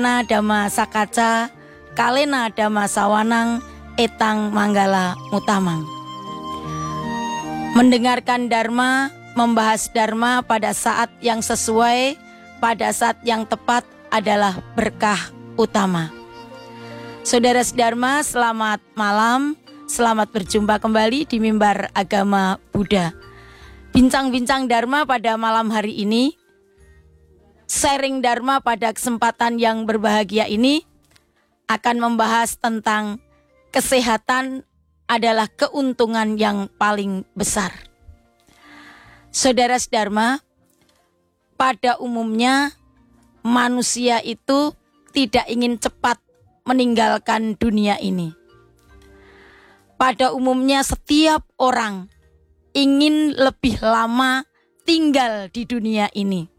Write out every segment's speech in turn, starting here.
Na Dhamma Sakaca, Kalena Dhamma Sawanang, Etang Manggala Mutamang. Mendengarkan Dharma, membahas Dharma pada saat yang sesuai, pada saat yang tepat adalah berkah utama. Saudara Dharma, selamat malam, selamat berjumpa kembali di Mimbar Agama Buddha. Bincang-bincang Dharma pada malam hari ini, sharing Dharma pada kesempatan yang berbahagia ini akan membahas tentang kesehatan adalah keuntungan yang paling besar. Saudara Dharma, pada umumnya manusia itu tidak ingin cepat meninggalkan dunia ini. Pada umumnya setiap orang ingin lebih lama tinggal di dunia ini.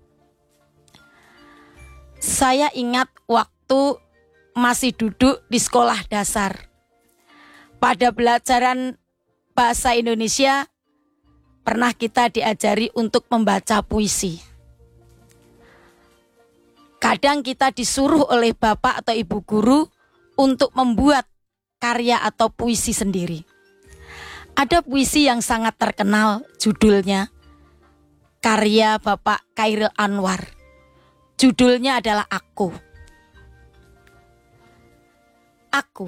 Saya ingat waktu masih duduk di sekolah dasar. Pada pelajaran bahasa Indonesia, pernah kita diajari untuk membaca puisi. Kadang kita disuruh oleh bapak atau ibu guru untuk membuat karya atau puisi sendiri. Ada puisi yang sangat terkenal, judulnya karya Bapak Chairil Anwar. Judulnya adalah Aku. Aku,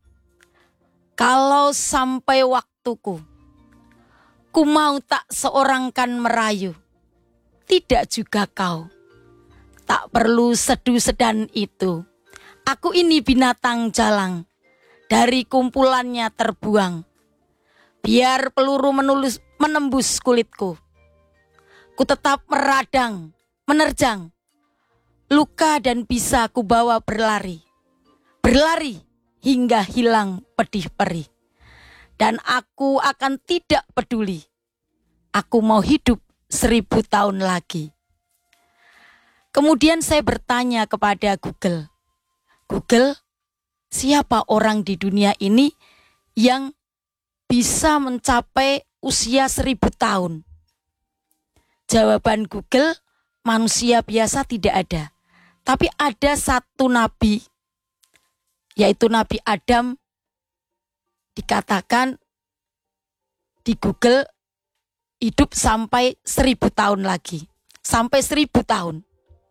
kalau sampai waktuku, ku mau tak seorang kan merayu, tidak juga kau. Tak perlu sedu sedan itu. Aku ini binatang jalang, dari kumpulannya terbuang. Biar peluru menembus kulitku, ku tetap meradang, menerjang. Luka dan bisa ku bawa berlari. Berlari hingga hilang pedih perih. Dan aku akan tidak peduli. Aku mau hidup 1000 tahun lagi. Kemudian saya bertanya kepada Google. Google, siapa orang di dunia ini yang bisa mencapai usia 1000 tahun? Jawaban Google, manusia biasa tidak ada. Tapi ada satu nabi, yaitu Nabi Adam, dikatakan di Google hidup sampai 1000 tahun lagi. Sampai 1000 tahun.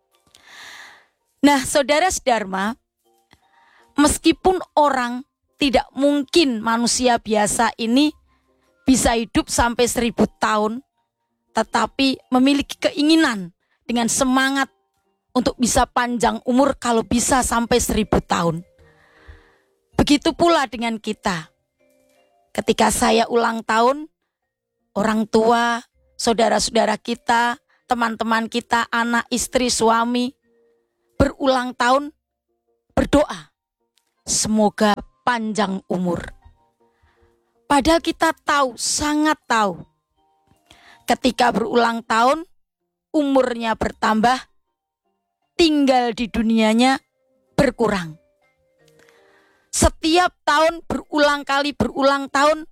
Nah, saudara Dharma, meskipun orang tidak mungkin manusia biasa ini bisa hidup sampai 1000 tahun, tetapi memiliki keinginan dengan semangat untuk bisa panjang umur kalau bisa sampai 1000 tahun. Begitu pula dengan kita. Ketika saya ulang tahun, orang tua, saudara-saudara kita, teman-teman kita, anak, istri, suami, berulang tahun berdoa. Semoga panjang umur. Padahal kita tahu, sangat tahu. Ketika berulang tahun, umurnya bertambah, tinggal di dunianya berkurang. Setiap tahun berulang tahun,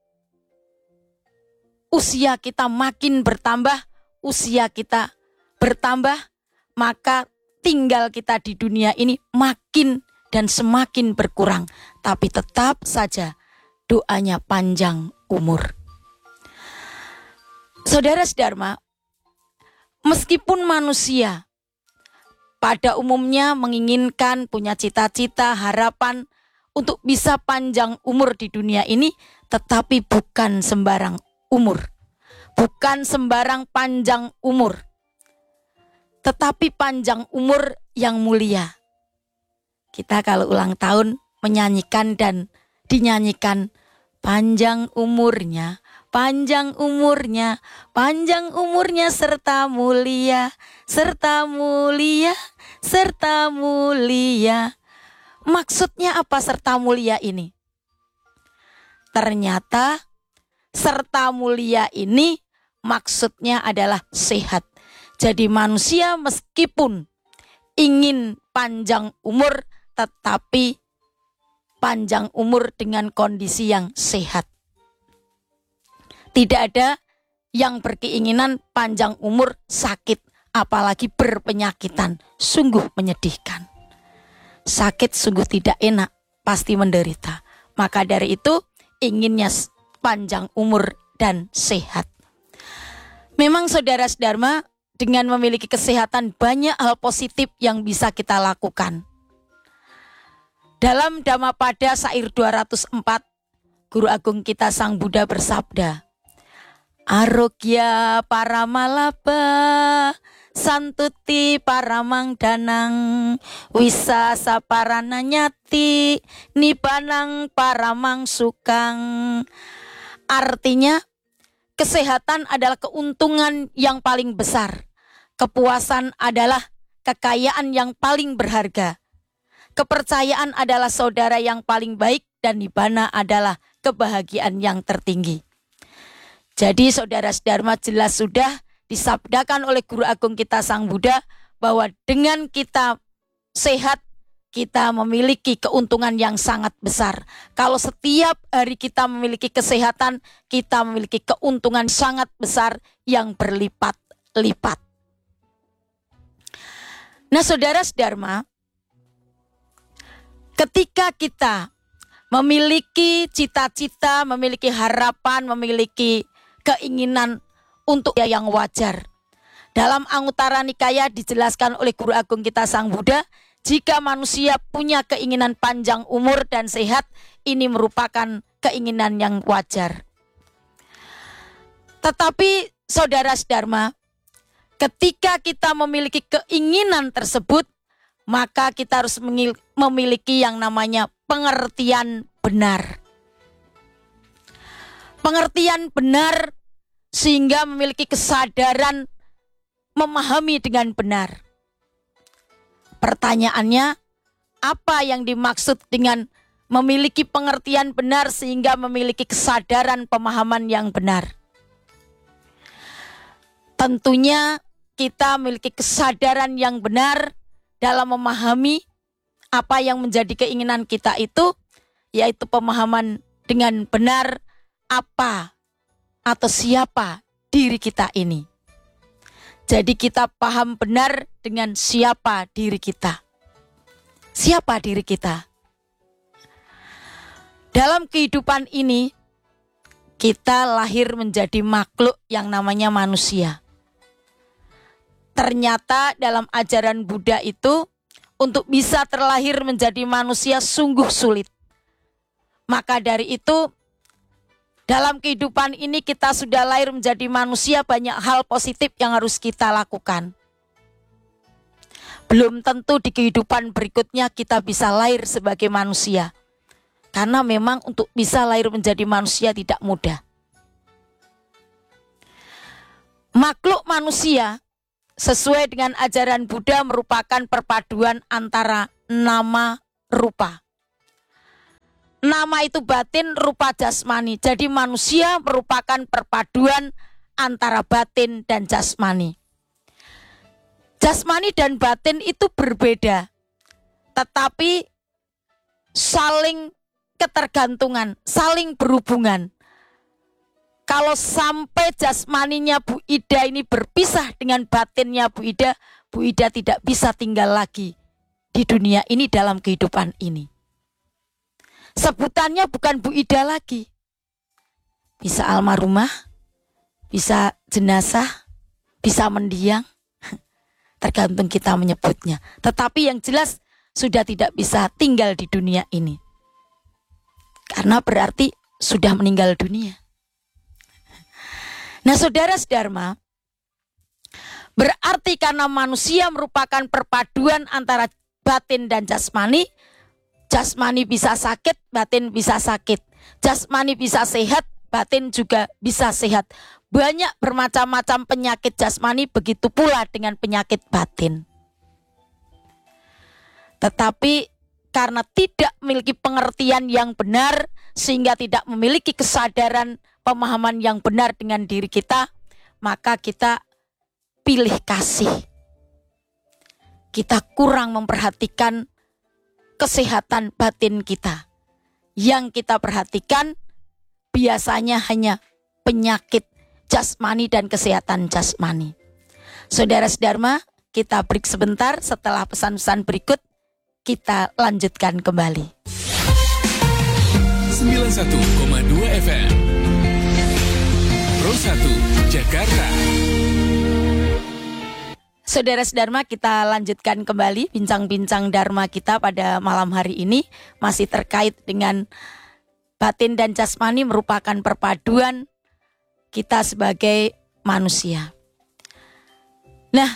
usia kita makin bertambah, maka tinggal kita di dunia ini makin dan semakin berkurang. Tapi tetap saja doanya panjang umur. Saudara Dharma, meskipun manusia pada umumnya menginginkan, punya cita-cita, harapan untuk bisa panjang umur di dunia ini, tetapi bukan sembarang umur. Bukan sembarang panjang umur. Tetapi panjang umur yang mulia. Kita kalau ulang tahun menyanyikan dan dinyanyikan, panjang umurnya, panjang umurnya, panjang umurnya serta mulia, serta mulia, serta mulia. Maksudnya apa serta mulia ini? Ternyata serta mulia ini maksudnya adalah sehat. Jadi manusia meskipun ingin panjang umur, tetapi panjang umur dengan kondisi yang sehat. Tidak ada yang berkeinginan panjang umur sakit, apalagi berpenyakitan. Sungguh menyedihkan. sakit sungguh tidak enak, pasti menderita. Maka dari itu inginnya panjang umur dan sehat. Memang saudara-saudara, dengan memiliki kesehatan banyak hal positif yang bisa kita lakukan. Dalam Dhammapada Syair 204, Guru Agung kita Sang Buddha bersabda, Arogya Paramalabha Santuti Paramang Danang Wisasa Parananyati Nibanang Paramang Sukang. Artinya, kesehatan adalah keuntungan yang paling besar. Kepuasan adalah kekayaan yang paling berharga. Kepercayaan adalah saudara yang paling baik dan nibbana adalah kebahagiaan yang tertinggi. Jadi saudara-saudara, jelas sudah disabdakan oleh Guru Agung kita Sang Buddha bahwa dengan kita sehat, kita memiliki keuntungan yang sangat besar. Kalau setiap hari kita memiliki kesehatan, kita memiliki keuntungan sangat besar yang berlipat-lipat. Nah saudara-saudara, ketika kita memiliki cita-cita, memiliki harapan, memiliki keinginan untuk yang wajar. Dalam Anguttara Nikaya dijelaskan oleh Guru Agung kita Sang Buddha, jika manusia punya keinginan panjang umur dan sehat, ini merupakan keinginan yang wajar. Tetapi saudara-saudara, ketika kita memiliki keinginan tersebut, maka kita harus memiliki yang namanya pengertian benar. Pengertian benar sehingga memiliki kesadaran memahami dengan benar. Pertanyaannya, apa yang dimaksud dengan memiliki pengertian benar sehingga memiliki kesadaran pemahaman yang benar? Tentunya kita memiliki kesadaran yang benar dalam memahami apa yang menjadi keinginan kita itu, yaitu pemahaman dengan benar apa atau siapa diri kita ini. Jadi kita paham benar dengan siapa diri kita. Siapa diri kita? Dalam kehidupan ini, kita lahir menjadi makhluk yang namanya manusia. Ternyata dalam ajaran Buddha itu, untuk bisa terlahir menjadi manusia sungguh sulit. Maka dari itu, dalam kehidupan ini kita sudah lahir menjadi manusia, banyak hal positif yang harus kita lakukan. Belum tentu di kehidupan berikutnya kita bisa lahir sebagai manusia. Karena memang untuk bisa lahir menjadi manusia tidak mudah. Makhluk manusia sesuai dengan ajaran Buddha merupakan perpaduan antara nama rupa. Nama itu batin, rupa jasmani. Jadi manusia merupakan perpaduan antara batin dan jasmani. Jasmani dan batin itu berbeda, tetapi saling ketergantungan, saling berhubungan. Kalau sampai jasmaninya Bu Ida ini berpisah dengan batinnya Bu Ida tidak bisa tinggal lagi di dunia ini dalam kehidupan ini. Sebutannya bukan Bu Ida lagi. Bisa almarhumah, bisa jenazah, bisa mendiang. Tergantung kita menyebutnya. Tetapi yang jelas sudah tidak bisa tinggal di dunia ini. Karena berarti sudah meninggal dunia. Nah saudara-saudara, berarti karena manusia merupakan perpaduan antara batin dan jasmani, jasmani bisa sakit, batin bisa sakit. Jasmani bisa sehat, batin juga bisa sehat. Banyak bermacam-macam penyakit jasmani, begitu pula dengan penyakit batin. Tetapi karena tidak memiliki pengertian yang benar, sehingga tidak memiliki kesadaran pemahaman yang benar dengan diri kita, maka kita pilih kasih. Kita kurang memperhatikan kesehatan batin kita. Yang kita perhatikan biasanya hanya penyakit jasmani dan kesehatan jasmani. Saudara-saudara, kita break sebentar. Setelah pesan-pesan berikut, kita lanjutkan kembali. 91,2 FM Pro 1 Jakarta. Saudara Dharma, kita lanjutkan kembali bincang-bincang Dharma kita pada malam hari ini. Masih terkait dengan batin dan jasmani merupakan perpaduan kita sebagai manusia. Nah,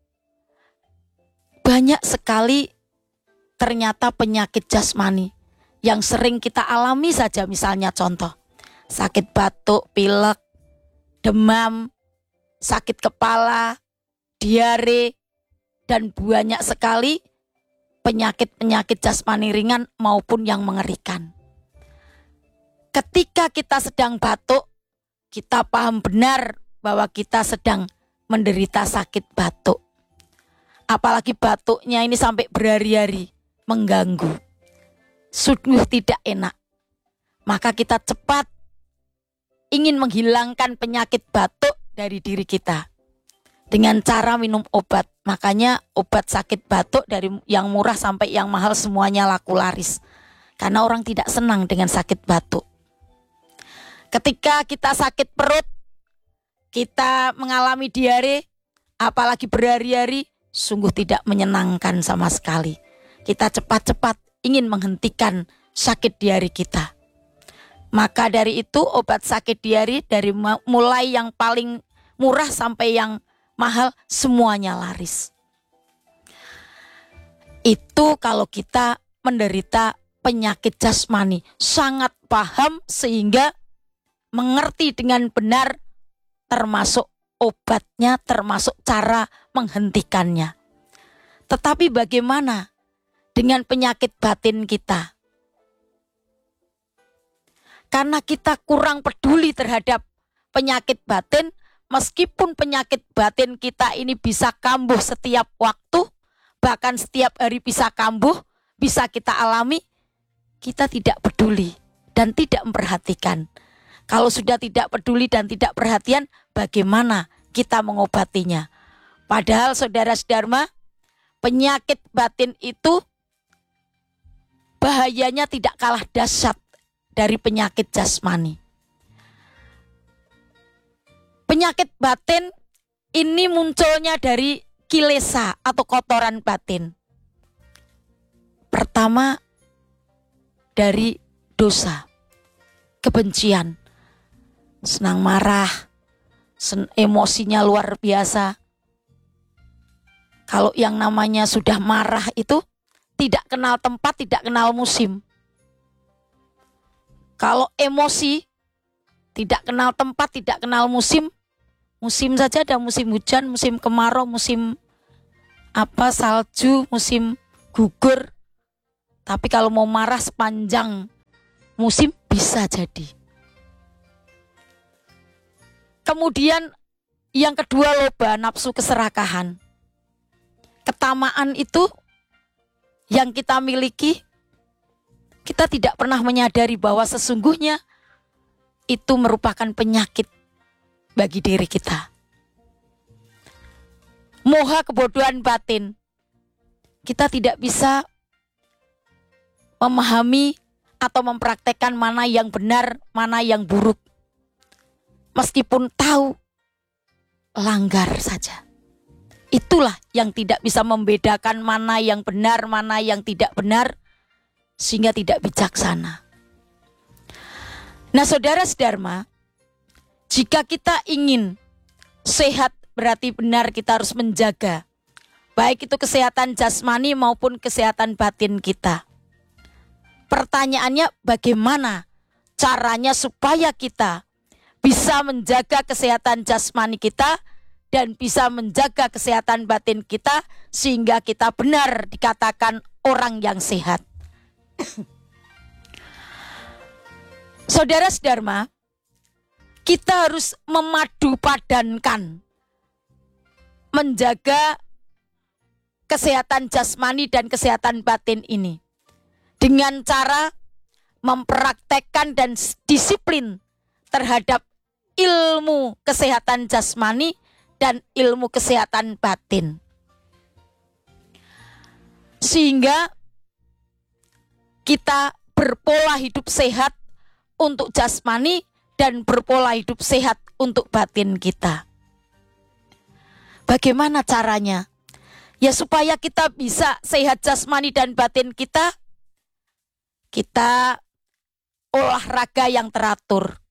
banyak sekali ternyata penyakit jasmani yang sering kita alami saja, misalnya contoh sakit batuk, pilek, demam, sakit kepala, diare, dan banyak sekali penyakit-penyakit jasmani ringan maupun yang mengerikan. Ketika kita sedang batuk, kita paham benar bahwa kita sedang menderita sakit batuk. Apalagi batuknya ini sampai berhari-hari mengganggu. Sungguh tidak enak. Maka kita cepat ingin menghilangkan penyakit batuk dari diri kita dengan cara minum obat. Makanya obat sakit batuk dari yang murah sampai yang mahal semuanya laku laris. Karena orang tidak senang dengan sakit batuk. Ketika kita sakit perut, kita mengalami diare, apalagi berhari-hari, sungguh tidak menyenangkan sama sekali. Kita cepat-cepat ingin menghentikan sakit diare kita. Maka dari itu obat sakit diare dari mulai yang paling murah sampai yang mahal semuanya laris. Itu kalau kita menderita penyakit jasmani, sangat paham sehingga mengerti dengan benar termasuk obatnya, termasuk cara menghentikannya. Tetapi bagaimana dengan penyakit batin kita? Karena kita kurang peduli terhadap penyakit batin, meskipun penyakit batin kita ini bisa kambuh setiap waktu, bahkan setiap hari bisa kambuh, bisa kita alami, kita tidak peduli dan tidak memperhatikan. Kalau sudah tidak peduli dan tidak perhatian, bagaimana kita mengobatinya? Padahal saudara Dharma, penyakit batin itu bahayanya tidak kalah dahsyat dari penyakit jasmani. Penyakit batin ini munculnya dari kilesa atau kotoran batin. Pertama, dari dosa, kebencian, senang marah, emosinya luar biasa. Kalau yang namanya sudah marah itu tidak kenal tempat, tidak kenal musim. Kalau emosi tidak kenal tempat, tidak kenal musim. Musim saja ada musim hujan, musim kemarau, musim salju, musim gugur. Tapi kalau mau marah sepanjang musim bisa jadi. Kemudian yang kedua loba, nafsu keserakahan. Ketamaan itu yang kita miliki, kita tidak pernah menyadari bahwa sesungguhnya itu merupakan penyakit bagi diri kita. Moha, kebodohan batin. Kita tidak bisa memahami atau mempraktekkan mana yang benar, mana yang buruk. Meskipun tahu, langgar saja. Itulah yang tidak bisa membedakan mana yang benar, mana yang tidak benar, sehingga tidak bijaksana. Nah, saudara Dharma, jika kita ingin sehat, berarti benar kita harus menjaga, baik itu kesehatan jasmani maupun kesehatan batin kita. Pertanyaannya, bagaimana caranya supaya kita bisa menjaga kesehatan jasmani kita dan bisa menjaga kesehatan batin kita sehingga kita benar dikatakan orang yang sehat. Saudara Dharma, kita harus memadu padankan menjaga kesehatan jasmani dan kesehatan batin ini dengan cara mempraktekkan dan disiplin terhadap ilmu kesehatan jasmani dan ilmu kesehatan batin. Sehingga kita berpola hidup sehat untuk jasmani dan berpola hidup sehat untuk batin kita. Bagaimana caranya? Ya supaya kita bisa sehat jasmani dan batin kita olahraga yang teratur.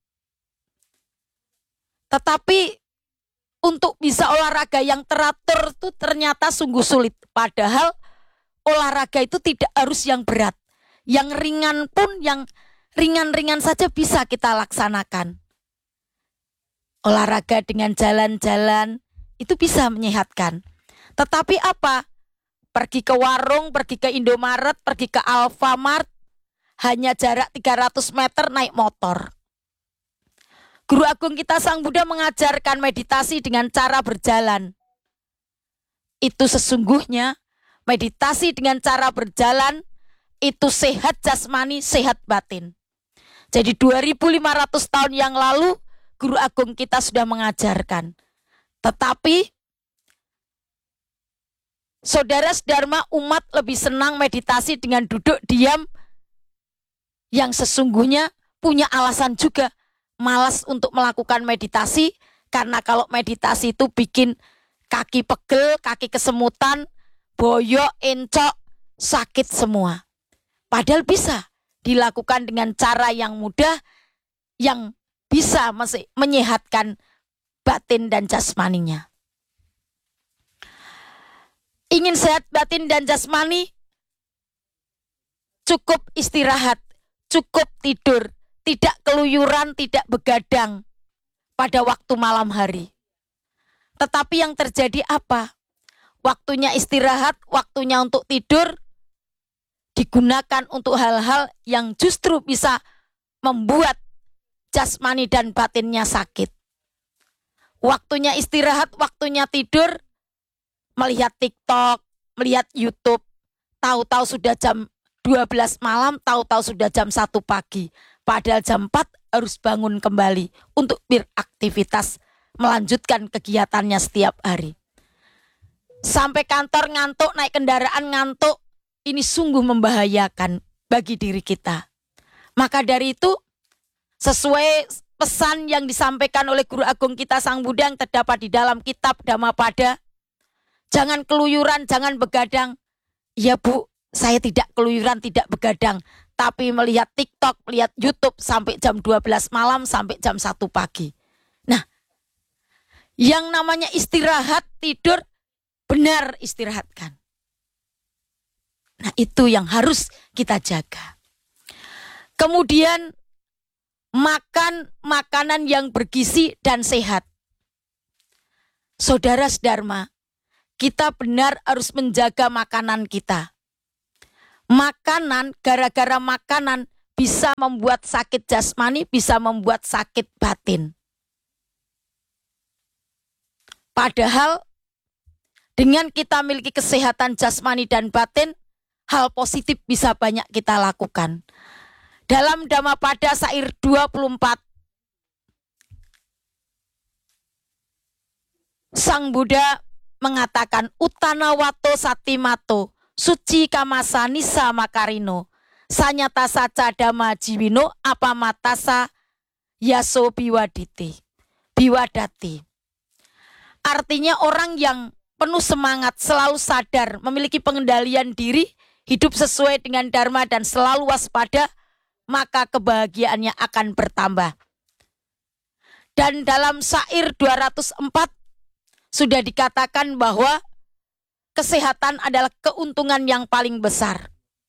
Tetapi untuk bisa olahraga yang teratur itu ternyata sungguh sulit. Padahal olahraga itu tidak harus yang berat. Yang ringan pun, yang ringan-ringan saja bisa kita laksanakan. Olahraga dengan jalan-jalan itu bisa menyehatkan. Tetapi apa? Pergi ke warung, pergi ke Indomaret, pergi ke Alfamart, hanya jarak 300 meter naik motor. Guru Agung kita Sang Buddha mengajarkan meditasi dengan cara berjalan. Itu sesungguhnya meditasi dengan cara berjalan itu sehat jasmani, sehat batin. Jadi 2500 tahun yang lalu Guru Agung kita sudah mengajarkan. Tetapi saudara Dharma umat lebih senang meditasi dengan duduk diam yang sesungguhnya punya alasan juga malas untuk melakukan meditasi karena kalau meditasi itu bikin kaki pegel, kaki kesemutan, boyok, encok, sakit semua. Padahal bisa dilakukan dengan cara yang mudah yang bisa menyehatkan batin dan jasmaninya. Ingin sehat batin dan jasmani, cukup istirahat, cukup tidur, tidak keluyuran, tidak begadang pada waktu malam hari. Tetapi yang terjadi apa? Waktunya istirahat, waktunya untuk tidur digunakan untuk hal-hal yang justru bisa membuat jasmani dan batinnya sakit. Waktunya istirahat, waktunya tidur, melihat TikTok, melihat YouTube, tahu-tahu sudah jam 12 malam, tahu-tahu sudah jam 1 pagi. Padahal jam 4 harus bangun kembali untuk beraktivitas, melanjutkan kegiatannya setiap hari. Sampai kantor ngantuk, naik kendaraan ngantuk, ini sungguh membahayakan bagi diri kita. Maka dari itu, sesuai pesan yang disampaikan oleh Guru Agung kita Sang Buddha yang terdapat di dalam kitab Dhammapada, jangan keluyuran, jangan begadang. Ya Bu, saya tidak keluyuran, tidak begadang. Tapi melihat TikTok, melihat YouTube sampai jam 12 malam, sampai jam 1 pagi. Nah, yang namanya istirahat, tidur, benar istirahatkan. Nah, itu yang harus kita jaga. Kemudian, makan makanan yang bergizi dan sehat. Saudara Dharma, kita benar harus menjaga makanan kita. Makanan, gara-gara makanan bisa membuat sakit jasmani, bisa membuat sakit batin. Padahal dengan kita memiliki kesehatan jasmani dan batin, hal positif bisa banyak kita lakukan. Dalam Dhammapada Sair 24, Sang Buddha mengatakan Utanawato Satimato Suci Kamasa Nisa Makarino Sanyata Saca Dhamma Jiwino Apamatasa Yaso Biwadati. Artinya orang yang penuh semangat, selalu sadar, memiliki pengendalian diri, hidup sesuai dengan dharma dan selalu waspada, maka kebahagiaannya akan bertambah. Dan dalam Syair 204 sudah dikatakan bahwa kesehatan adalah keuntungan yang paling besar.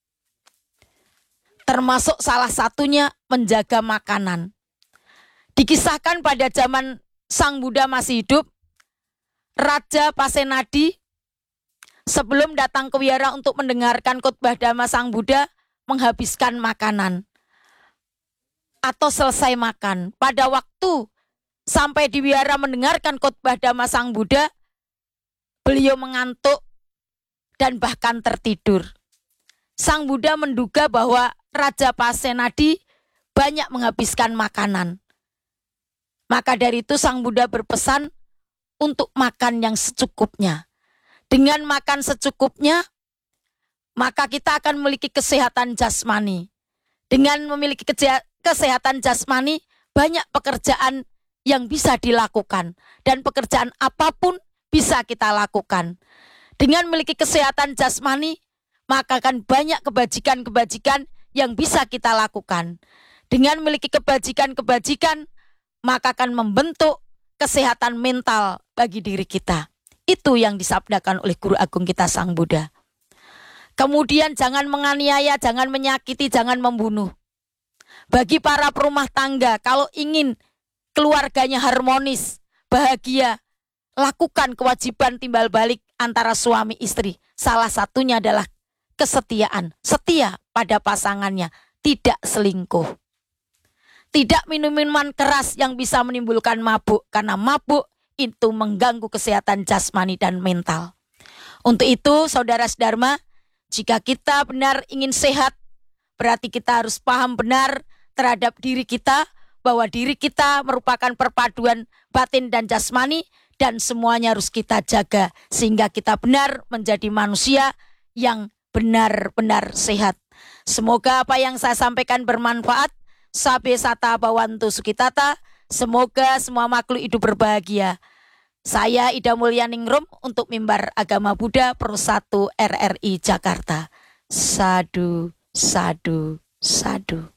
Termasuk salah satunya menjaga makanan. Dikisahkan pada zaman Sang Buddha masih hidup, Raja Pasenadi sebelum datang ke wihara untuk mendengarkan khotbah Dhamma Sang Buddha menghabiskan makanan atau selesai makan. Pada waktu sampai di wihara mendengarkan khotbah Dhamma Sang Buddha, beliau mengantuk dan bahkan tertidur. Sang Buddha menduga bahwa Raja Pasenadi banyak menghabiskan makanan. Maka dari itu Sang Buddha berpesan untuk makan yang secukupnya. Dengan makan secukupnya, maka kita akan memiliki kesehatan jasmani. Dengan memiliki kesehatan jasmani, banyak pekerjaan yang bisa dilakukan. Dan pekerjaan apapun bisa kita lakukan. Dengan memiliki kesehatan jasmani, maka akan banyak kebajikan-kebajikan yang bisa kita lakukan. Dengan memiliki kebajikan-kebajikan, maka akan membentuk kesehatan mental bagi diri kita. Itu yang disabdakan oleh Guru Agung kita Sang Buddha. Kemudian jangan menganiaya, jangan menyakiti, jangan membunuh. Bagi para perumah tangga, kalau ingin keluarganya harmonis, bahagia, lakukan kewajiban timbal balik antara suami istri. Salah satunya adalah kesetiaan, setia pada pasangannya, tidak selingkuh. Tidak minum minuman keras yang bisa menimbulkan mabuk, karena mabuk itu mengganggu kesehatan jasmani dan mental. Untuk itu, saudara sedharma, jika kita benar ingin sehat, berarti kita harus paham benar terhadap diri kita, bahwa diri kita merupakan perpaduan batin dan jasmani, dan semuanya harus kita jaga, sehingga kita benar menjadi manusia yang benar-benar sehat. Semoga apa yang saya sampaikan bermanfaat. Sabe sata bawantu sukitata. Semoga semua makhluk hidup berbahagia. Saya Ida Mulyaningrum untuk Mimbar Agama Buddha Pro 1 RRI Jakarta. Sadu, sadu, sadu.